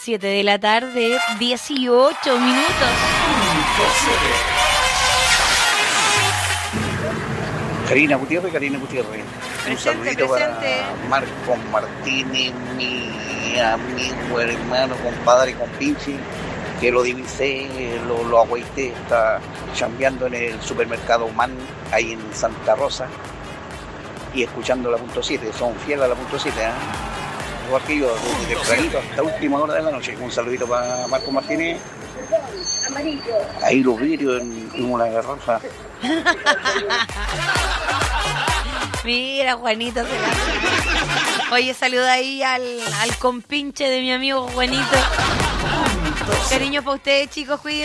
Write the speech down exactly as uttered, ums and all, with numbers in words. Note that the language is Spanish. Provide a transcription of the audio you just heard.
siete de la tarde, dieciocho minutos. Karina Gutiérrez, Karina Gutiérrez. Un Presente, saludito presente. para Marcos Martínez, mi amigo, hermano, compadre, compinche, que lo divisé, lo, lo agüité, está chambeando en el supermercado Man, ahí en Santa Rosa, y escuchando la punto siete, son fieles a la punto siete, ¿eh? Igual que yo, desde tempranito hasta última hora de la noche. Un saludito para Marcos Martínez. Ahí los vidrios en, en una garrafa. Mira, Juanito se la... Oye, saluda ahí al, al compinche de mi amigo Juanito. Cariño para ustedes, chicos, cuídense.